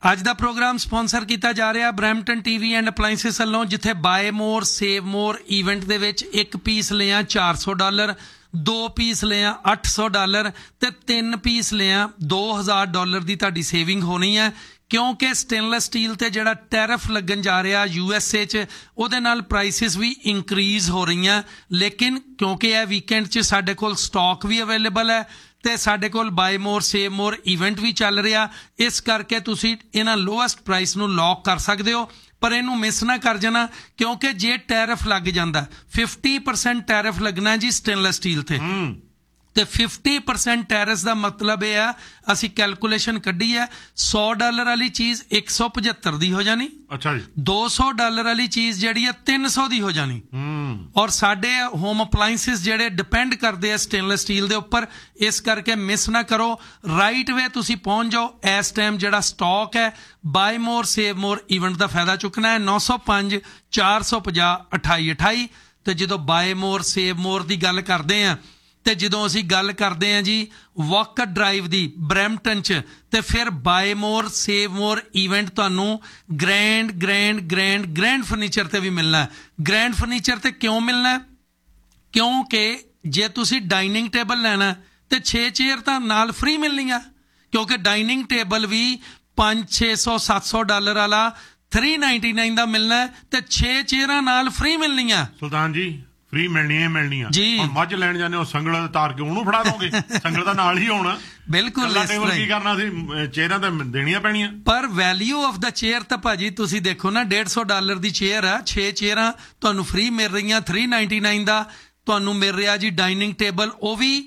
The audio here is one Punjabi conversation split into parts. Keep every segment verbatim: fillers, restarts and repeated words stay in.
ਅੱਜ ਦਾ ਪ੍ਰੋਗਰਾਮ ਸਪਾਂਸਰ ਕੀਤਾ ਜਾ ਰਿਹਾ ਬਰੈਂਪਟਨ ਟੀਵੀ ਐਂਡ ਅਪਲਾਈਐਂਸਿਸ ਵੱਲੋਂ, ਜਿੱਥੇ ਬਾਏ ਮੋਰ ਸੇਵ ਮੋਰ ਈਵੈਂਟ ਦੇ ਵਿੱਚ ਇੱਕ ਪੀਸ ਲਿਆ ਚਾਰ ਸੌ ਡਾਲਰ, ਦੋ ਪੀਸ ਲਿਆ ਅੱਠ ਸੌ ਡਾਲਰ ਤੇ ਤਿੰਨ ਪੀਸ ਲਿਆ ਦੋ ਹਜ਼ਾਰ ਡਾਲਰ ਦੀ ਤੁਹਾਡੀ ਸੇਵਿੰਗ ਹੋਣੀ ਹੈ। ਕਿਉਂਕਿ ਸਟੇਨਲੈਸ ਸਟੀਲ ਤੇ ਜਿਹੜਾ ਟੈਰਿਫ ਲੱਗਣ ਜਾ ਰਿਹਾ ਯੂ ਐਸ ਏ 'ਚ, ਉਹਦੇ ਨਾਲ ਪ੍ਰਾਈਸਿਸ ਵੀ ਇਨਕਰੀਜ਼ ਹੋ ਰਹੀਆਂ। ਲੇਕਿਨ ਕਿਉਂਕਿ ਇਹ ਵੀਕਐਂਡ 'ਚ ਸਾਡੇ ਕੋਲ ਸਟਾਕ ਵੀ ਅਵੇਲੇਬਲ ਹੈ ਤੇ ਸਾਡੇ ਕੋਲ ਬਾਏ ਮੋਰ ਸੇਵ ਮੋਰ ਇਵੈਂਟ ਵੀ ਚੱਲ ਰਿਹਾ, ਇਸ ਕਰਕੇ ਤੁਸੀਂ ਇਹਨਾਂ ਲੋਐਸਟ ਪ੍ਰਾਈਸ ਨੂੰ ਲੌਕ ਕਰ ਸਕਦੇ ਹੋ। ਪਰ ਇਹਨੂੰ ਮਿਸ ਨਾ ਕਰ ਜਾਣਾ, ਕਿਉਂਕਿ ਜੇ ਟੈਰਿਫ ਲੱਗ ਜਾਂਦਾ ਫਿਫਟੀ ਪਰਸੈਂਟ ਟੈਰਿਫ ਲੱਗਣਾ ਜੀ ਸਟੇਨਲੈਸ ਸਟੀਲ ਤੇ ਤੇ ਫਿਫਟੀ ਪਰਸੈਂਟ ਟੈਰਿਸ ਦਾ ਮਤਲਬ ਇਹ ਆ, ਅਸੀਂ ਕੈਲਕੂਲੇਸ਼ਨ ਕੱਢੀ ਹੈ, ਸੌ ਡਾਲਰ ਵਾਲੀ ਚੀਜ਼ ਇੱਕ ਸੌ ਪਝੱਤਰ ਦੀ ਹੋ ਜਾਣੀ। ਅੱਛਾ ਜੀ। ਦੋ ਸੌ ਡਾਲਰ ਵਾਲੀ ਚੀਜ਼ ਜਿਹੜੀ ਹੈ ਤਿੰਨ ਸੌ ਦੀ ਹੋ ਜਾਣੀ। ਔਰ ਸਾਡੇ ਹੋਮ ਅਪਲਾਈਐਂਸਿਸ ਜਿਹੜੇ ਡਿਪੈਂਡ ਕਰਦੇ ਆ ਸਟੇਨਲੈਸ ਸਟੀਲ ਦੇ ਉੱਪਰ, ਇਸ ਕਰਕੇ ਮਿਸ ਨਾ ਕਰੋ। ਰਾਈਟ ਵੇ ਤੁਸੀਂ ਪਹੁੰਚ ਜਾਓ। ਇਸ ਟਾਈਮ ਜਿਹੜਾ ਸਟਾਕ ਹੈ ਬਾਏ ਮੋਰ ਸੇਵ ਮੋਰ ਇਵੈਂਟ ਦਾ ਫਾਇਦਾ ਚੁੱਕਣਾ ਹੈ। ਨੌ ਸੌ ਪੰਜ ਚਾਰ ਸੌ ਪੰਜਾਹ ਅਠਾਈ ਅਠਾਈ। ਤੇ ਜਦੋਂ ਬਾਏ ਮੋਰ ਸੇਵ ਮੋਰ ਦੀ ਗੱਲ ਕਰਦੇ ਆ ਤੇ ਜਦੋਂ ਅਸੀਂ ਗੱਲ ਕਰਦੇ ਹਾਂ ਜੀ ਵਾਕਰ ਡਰਾਈਵ ਦੀ ਬਰੈਂਪਟਨ 'ਚ, ਤੇ ਫਿਰ ਬਾਏ ਮੋਰ ਸੇਵ ਮੋਰ ਇਵੈਂਟ ਤੁਹਾਨੂੰ grand grand grand grand furniture ਤੇ ਵੀ ਮਿਲਣਾ। ਗ੍ਰੈਂਡ ਫਰਨੀਚਰ ਤੇ ਕਿਉਂ ਮਿਲਣਾ? ਕਿਉਂਕਿ ਜੇ ਤੁਸੀਂ ਡਾਈਨਿੰਗ ਟੇਬਲ ਲੈਣਾ ਤੇ ਛੇ ਚੇਅਰ ਤਾਂ ਨਾਲ ਫ੍ਰੀ ਮਿਲਣੀਆਂ, ਕਿਉਂਕਿ ਡਾਈਨਿੰਗ ਟੇਬਲ ਵੀ ਪੰਜ ਛੇ ਸੌ ਸੱਤ ਸੌ ਡਾਲਰ ਵਾਲਾ ਥ੍ਰੀ ਨਾਈਨਟੀ ਨਾਈਨ ਦਾ ਮਿਲਣਾ ਤੇ ਛੇ ਚੇਅਰਾਂ ਨਾਲ ਫ੍ਰੀ ਮਿਲਣੀਆਂ। ਸੁਲਤਾਨ ਜੀ ਫ੍ਰੀ ਮਿਲਣੀਆਂ ਮਿਲਣੀਆਂ ਜੀ। ਹੁਣ ਮੱਝ ਲੈਣ ਜਾਂਦੇ ਹੋ, ਸੰਗਲ ਤਾਰ ਕੇ ਉਹਨੂੰ ਫੜਾ ਦੋਗੇ, ਸੰਗਲ ਦਾ ਨਾਲ ਹੀ ਹੋਣਾ। ਬਿਲਕੁਲ ਕੀ ਕਰਨਾ ਸੀ, ਚੇਅਰਾਂ ਤਾਂ ਦੇਣੀਆਂ ਪੈਣੀਆਂ। ਪਰ ਵੈਲਿਊ ਆਫ ਦਾ ਚੇਅਰ ਤਾਂ ਭਾਜੀ ਤੁਸੀਂ ਦੇਖੋ ਨਾ, ਡੇਢ ਸੌ ਡਾਲਰ ਦੀ ਚੇਅਰ ਆ, ਛੇ ਚੇਅਰਾਂ ਤੁਹਾਨੂੰ ਫ੍ਰੀ ਮਿਲ ਰਹੀਆਂ। ਥ੍ਰੀ ਨਾਈਨਟੀ ਨਾਈਨ ਦਾ ਤੁਹਾਨੂੰ ਮਿਲ ਰਿਹਾ ਜੀ ਡਾਈਨਿੰਗ ਟੇਬਲ, ਉਹ ਵੀ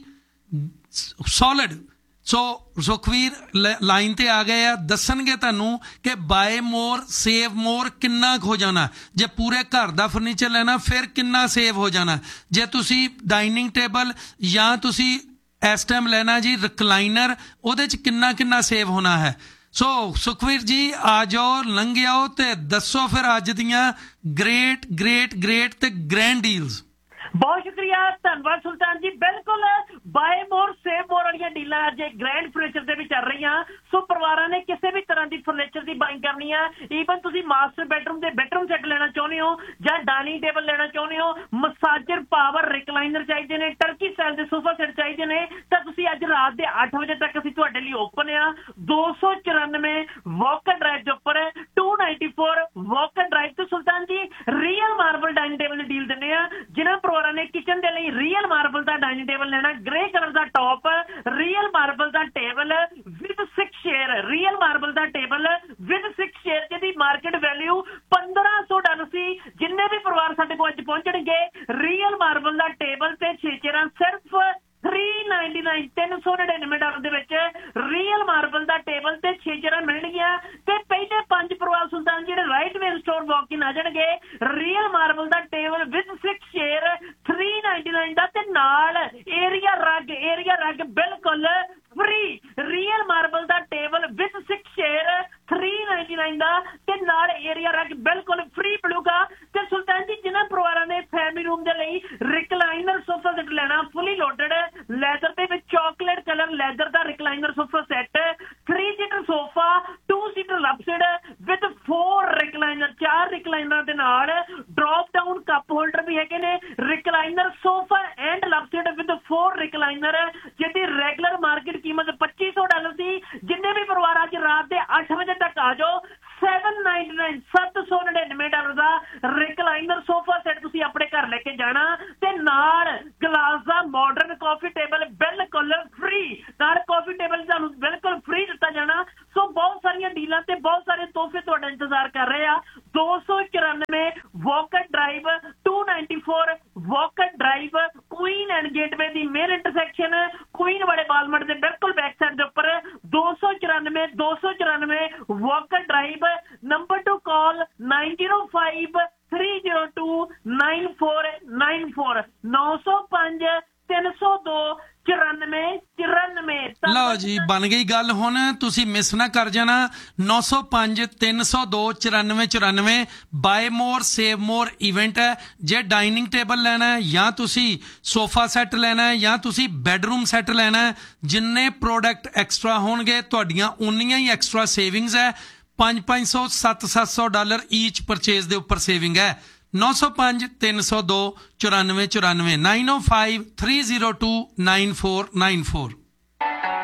ਸੋਲਿਡ। ਸੋ ਸੁਖਵੀਰ ਲਾਈਨ ਤੇ ਆ ਗਏ ਆ, ਦੱਸਣਗੇ ਤੁਹਾਨੂੰ ਕਿ ਬਾਏ ਮੋਰ ਸੇਵ ਮੋਰ ਕਿੰਨਾ ਹੋ ਜਾਣਾ। ਜੇ ਪੂਰੇ ਘਰ ਦਾ ਫਰਨੀਚਰ ਲੈਣਾ ਫਿਰ ਕਿੰਨਾ ਸੇਵ ਹੋ ਜਾਣਾ। ਜੇ ਤੁਸੀਂ ਡਾਈਨਿੰਗ ਟੇਬਲ ਜਾਂ ਤੁਸੀਂ ਇਸ ਟਾਈਮ ਲੈਣਾ ਜੀ ਰਿਕਲਾਈਨਰ, ਉਹਦੇ 'ਚ ਕਿੰਨਾ ਕਿੰਨਾ ਸੇਵ ਹੋਣਾ ਹੈ। ਸੋ ਸੁਖਵੀਰ ਜੀ ਆ ਜਾਓ, ਲੰਘ ਆਓ ਤੇ ਦੱਸੋ ਫਿਰ ਅੱਜ ਦੀਆਂ ਗ੍ਰੇਟ ਗ੍ਰੇਟ ਗ੍ਰੇਟ ਤੇ ਗ੍ਰੈਂਡ ਡੀਲਸ। ਬਹੁਤ ਸ਼ੁਕਰੀਆ, ਧੰਨਵਾਦ ਸੁਲਤਾਨ ਜੀ। ਬਿਲਕੁਲ ਬਾਏ ਮੋਰ ਸੇਵ ਮੋਰ ਵਾਲੀਆਂ ਡੀਲਾਂ ਅੱਜ ਗ੍ਰੈਂਡ ਫਰਨੀਚਰ ਦੇ ਵੀ ਚੱਲ ਰਹੀਆਂ। ਸੋ ਪਰਿਵਾਰਾਂ ਨੇ ਕਿਸੇ ਵੀ ਤਰ੍ਹਾਂ ਦੀ ਫਰਨੀਚਰ ਦੀ ਬਾਇੰਗ ਕਰਨੀ ਆ, ਈਵਨ ਤੁਸੀਂ ਮਾਸਟਰ ਬੈਡਰੂਮ ਦੇ ਬੈਡਰੂਮ ਸੈੱਟ ਲੈਣਾ ਚਾਹੁੰਦੇ ਹੋ ਜਾਂ ਡਾਈਨਿੰਗ ਟੇਬਲ ਲੈਣਾ ਚਾਹੁੰਦੇ ਹੋ, ਮਸਾਜਰ ਪਾਵਰ ਰਿਕਲਾਈਨਰ ਚਾਹੀਦੇ ਨੇ, ਟਰਕੀ ਸਟਾਈਲ ਦੇ ਸੋਫਾ ਸੈੱਟ ਚਾਹੀਦੇ ਨੇ, ਤਾਂ ਤੁਸੀਂ ਅੱਜ ਰਾਤ ਦੇ ਅੱਠ ਵਜੇ ਤੱਕ ਅਸੀਂ ਤੁਹਾਡੇ ਲਈ ਓਪਨ ਆ। ਦੋ ਸੌ ਚੁਰਾਨਵੇਂ ਵਾਕਰ ਡਰਾਈਵ ਦੇ ਉੱਪਰ to ninety four Walker drive ਤੇ ਸੁਲਤਾਨ ਜੀ ਰੀਅਲ ਮਾਰਬਲ ਡਾਈਨਿੰਗ ਟੇਬਲ ਦੀ ਡੀਲ ਦਿੰਦੇ ਆ। ਜਿਹਨਾਂ ਪਰਿਵਾਰਾਂ ਨੇ ਕਿਚਨ ਦੇ ਲਈ ਰੀਅਲ ਮਾਰਬਲ ਦਾ ਡਾਈਨਿੰਗ ਟੇਬਲ ਲੈਣਾ, grey colour the top, real marble the table with six chair, real marble the table with six chair, ਜਿਹਦੀ ਮਾਰਕੀਟ ਵੈਲਿਊ ਪੰਦਰਾਂ ਸੌ ਡਾਲਰ ਸੀ। ਜਿੰਨੇ ਵੀ ਪਰਿਵਾਰ ਸਾਡੇ ਕੋਲ ਅੱਜ ਪਹੁੰਚਣਗੇ, ਰੀਅਲ ਮਾਰਬਲ ਦਾ ਟੇਬਲ ਤੇ ਛੇ ਚੇਅਰਾਂ ਸਿਰਫ ਥ੍ਰੀ ਨਾਈਨਟੀ ਨਾਈਨ ਤਿੰਨ ਸੌ ਨੜਿਨਵੇਂ ਡਾਲਰ ਦੇ ਵਿੱਚ ਰੀਅਲ ਮਾਰਬਲ ਦਾ ਟੇਬਲ ਤੇ ਛੇ ਚੇਅਰਾਂ ਮਿਲਣਗੀਆਂ। ਤੇ ਪਹਿਲੇ ਪੰਜ ਪਰਿਵਾਰ ਸੁਲਤਾਨ ਜਿਹੜੇ ਰਾਈਟ ਵੇ ਸਟੋਰ ਵਾਕ ਇਨ ਆ ਜਾਣਗੇ, real marble the table with six chair three ninety nine ਦਾ, ਤੇ ਨਾਲ ਏਰੀਆ ਰਗ ਏਰੀਆ ਰਗ ਬਿਲਕੁਲ free. Real marble the table with six chair three ninety nine ਦਾ, ਤੇ ਨਾਲ ਏਰੀਆ ਰਗ ਬਿਲਕੁਲ ਫ੍ਰੀ ਮਿਲੂਗਾ। ਤੇ ਸੁਲਤਾਨ ਜੀ ਜਿਹਨਾਂ ਪਰਿਵਾਰਾਂ ਨੇ ਫੈਮਿਲੀ ਰੂਮ ਦੇ ਲਈ ਰਿਕਲਾਈਨਰ ਸੋਫਾ ਸੈੱਟ ਲੈਣਾ, ਫੁੱਲੀ ਲੋਡਡ ਲੈਦਰ ਦੇ ਵਿੱਚ chocolate colour leather the recliner sofa set, three seater sofa, to seater ਲਪਸਡ with four recliner, ਚਾਰ ਰਿਕਲਾਈਨਰਾਂ ਦੇ ਨਾਲ ਡ੍ਰੌਪ ਡਾਊਨ ਕੱਪ ਹੋਲਡਰ ਵੀ ਹੈਗੇ ਨੇ। Recliner sofa and ਲਪਸਡ with four recliner, ਜਿਹਦੀ ਰੈਗੂਲਰ ਮਾਰਕੀਟ ਕੀਮਤ ਪੱਚੀ ਸੌ ਡਾਲਰ ਸੀ। ਜਿੰਨੇ ਵੀ ਪਰਿਵਾਰ ਅੱਜ ਰਾਤ ਦੇ ਅੱਠ ਵਜੇ ਤੱਕ ਆ ਜਾਓ, ਸੈਵਨ ਨਾਈਨਟੀ ਨਾਈਨ ਸੱਤ ਸੌ ਨੜਿਨਵੇਂ ਡਾਲਰ ਦਾ ਰਿਕਲਾਈਨਰ ਸੋਫਾ ਸੈੱਟ ਤੁਸੀਂ ਆਪਣੇ ਘਰ ਲੈ ਕੇ ਜਾਣਾ, ਤੇ ਨਾਲ ਗਲਾਸ ਦਾ ਮਾਡਰਨ ਕਾਫੀ ਟੇਬਲ ਬਿਲਕੁਲ ਫ੍ਰੀ, ਨਾਲ ਕਾਫੀ ਟੇਬਲ ਤੁਹਾਨੂੰ ਬਿਲਕੁਲ ਫ੍ਰੀ ਦਿੱਤਾ ਜਾਣਾ। ਸੋ ਬਹੁਤ ਸਾਰੀਆਂ ਡੀਲਾਂ ਤੇ ਬਹੁਤ ਸਾਰੇ ਤੋਹਫੇ ਤੁਹਾਡਾ ਇੰਤਜ਼ਾਰ ਕਰ ਰਹੇ ਆ। ਦੋ ਸੌ ਚੁਰਾਨਵੇਂ Walker drive, to ninety four Walker drive, Queen and gateway the main intersection, Queen ਵਾਲੇ ਬਾਲਮਟ ਦੇ ਬਿਲਕੁਲ ਬੈਕ ਸਾਈਡ ਦੇ ਉੱਪਰ। ਦੋ ਸੌ ਚੁਰਾਨਵੇਂ ਦੋ ਸੌ ਚੁਰਾਨਵੇਂ ਵਾਕਰ ਡਰਾਈਵ। ਨੰਬਰ ਟੂ ਕਾਲ nine zero five three zero two nine four nine four, ਨੌ ਸੌ ਪੰਜ ਤਿੰਨ ਸੌ ਦੋ ਚੁਰਾਨਵੇਂ ਚੁਰਾਨਵੇਂ। ਲਓ ਜੀ ਬਣ ਗਈ ਗੱਲ, ਹੁਣ ਤੁਸੀਂ ਮਿਸ ਨਾ ਕਰ ਜਾਣਾ। ਨੌ ਸੌ ਪੰਜ ਤਿੰਨ ਸੌ ਦੋ ਚੁਰਾਨਵੇਂ ਚੁਰਾਨਵੇਂ ਬਾਏ ਮੋਰ ਸੇਵ ਮੋਰ ਇਵੈਂਟ ਹੈ। ਜੇ ਡਾਈਨਿੰਗ ਟੇਬਲ ਲੈਣਾ ਹੈ ਜਾਂ ਤੁਸੀਂ ਸੋਫਾ ਸੈੱਟ ਲੈਣਾ ਹੈ ਜਾਂ ਤੁਸੀਂ ਬੈਡਰੂਮ ਸੈੱਟ ਲੈਣਾ ਹੈ, ਜਿੰਨੇ ਪ੍ਰੋਡਕਟ ਐਕਸਟਰਾ ਹੋਣਗੇ ਤੁਹਾਡੀਆਂ ਉਨੀਆਂ ਹੀ ਐਕਸਟਰਾ ਸੇਵਿੰਗਸ ਹੈ। ਪੰਜ ਪੰਜ ਸੌ ਸੱਤ ਸੱਤ ਸੌ ਡਾਲਰ ਈਚ ਪਰਚੇਜ਼ ਦੇ ਉੱਪਰ ਸੇਵਿੰਗ ਹੈ। ਨੌ ਸੌ ਪੰਜ ਤਿੰਨ ਸੌ ਦੋ ਚੁਰਾਨਵੇਂ ਚੁਰਾਨਵੇਂ ਨਾਈਨ ਓ five three zero two nine four nine four.